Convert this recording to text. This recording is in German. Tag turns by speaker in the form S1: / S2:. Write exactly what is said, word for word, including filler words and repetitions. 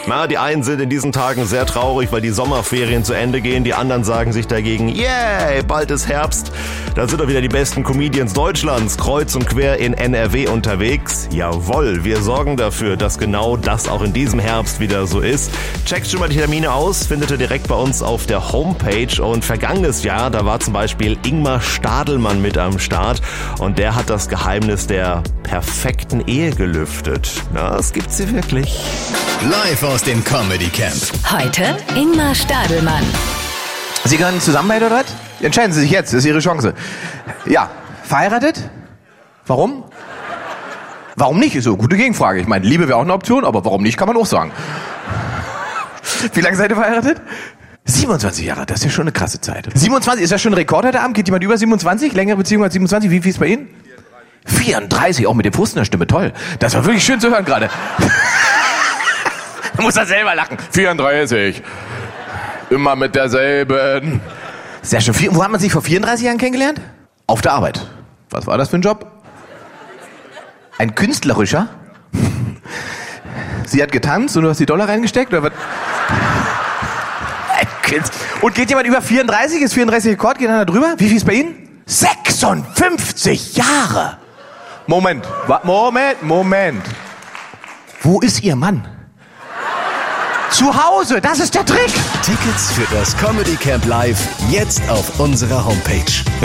S1: Na, die einen sind in diesen Tagen sehr traurig, weil die Sommerferien zu Ende gehen. Die anderen sagen sich dagegen, yay, bald ist Herbst. Da sind doch wieder die besten Comedians Deutschlands kreuz und quer in N R W unterwegs. Jawohl, wir sorgen dafür, dass genau das auch in diesem Herbst wieder so ist. Checkt schon mal die Termine aus, findet ihr direkt bei uns auf der Homepage. Und vergangenes Jahr, da war zum Beispiel Ingmar Stadelmann mit am Start. Und der hat das Geheimnis der perfekten Ehe gelüftet. Na, das gibt's hier wirklich.
S2: Live aus dem Comedy Camp.
S3: Heute Ingmar Stadelmann.
S4: Sie gehören zusammen bei oder was? Entscheiden Sie sich jetzt, das ist Ihre Chance. Ja, verheiratet? Warum? Warum nicht? Ist so eine gute Gegenfrage. Ich meine, Liebe wäre auch eine Option, aber warum nicht, kann man auch sagen. Wie lange seid ihr verheiratet? siebenundzwanzig Jahre, das ist ja schon eine krasse Zeit. siebenundzwanzig, ist das schon ein Rekord heute Abend? Geht jemand über siebenundzwanzig? Längere Beziehung als siebenundzwanzig? Wie viel ist bei Ihnen? vierunddreißig, auch mit dem Fuß in der Stimme, toll. Das war wirklich schön zu hören gerade. Du musst da selber lachen. vierunddreißig. Immer mit derselben. Sehr schön. Wo hat man sich vor vierunddreißig Jahren kennengelernt? Auf der Arbeit. Was war das für ein Job? Ein künstlerischer? Sie hat getanzt und du hast die Dollar reingesteckt? Oder was? Ein Künstler. Und geht jemand über vierunddreißig? Ist vierunddreißig Rekord? Geht einer drüber? Wie viel ist bei Ihnen? sechsundfünfzig Jahre! Moment. Moment, Moment. Wo ist Ihr Mann? Zu Hause, das ist der Trick.
S2: Tickets für das Comedy Camp Live jetzt auf unserer Homepage.